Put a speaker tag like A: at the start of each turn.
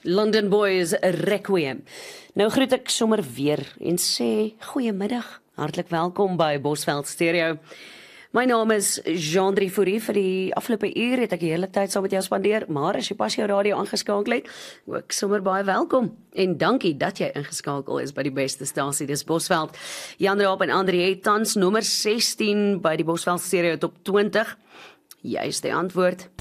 A: London Boys Requiem. Nou groet ek sommer weer en sê goeiemiddag. Hartlik welkom by Bosveld Stereo. My naam is Jean-Drie Fourie. Vir die afgelope uur het ek die hele tyd saam met jou spandeer, maar as jy pas jou radio aangeskakel het, ook sommer baie welkom. En dankie dat jy ingeskakel is by die beste stasie, dis Bosveld. Jan Raap en Andrie het tans nommer 16 by die Bosveld Stereo Top 20. Jy is die antwoord.